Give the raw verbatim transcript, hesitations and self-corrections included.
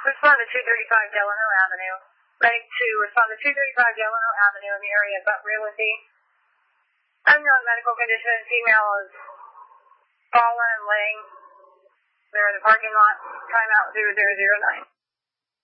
Respond to two thirty-five Delano Avenue. Ready to respond to two thirty-five Delano Avenue in the area of Butt Realty. Unknown medical condition. Female is fallen and laying there in the parking lot. Timeout zero zero zero nine.